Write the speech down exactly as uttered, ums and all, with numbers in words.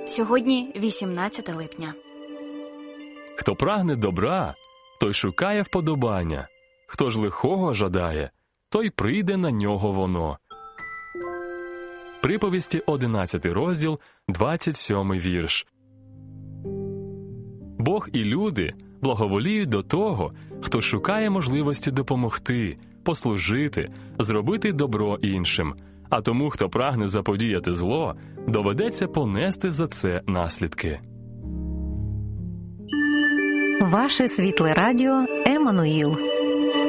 Сьогодні вісімнадцяте липня. Хто прагне добра, той шукає вподобання. Хто ж лихого жадає, той прийде на нього воно. Приповісті, одинадцятий розділ, двадцять сьомий вірш. Бог і люди благоволіють до того, хто шукає можливості допомогти, послужити, зробити добро іншим. А тому, хто прагне заподіяти зло, доведеться понести за це наслідки. Ваше світле радіо Еммануїл.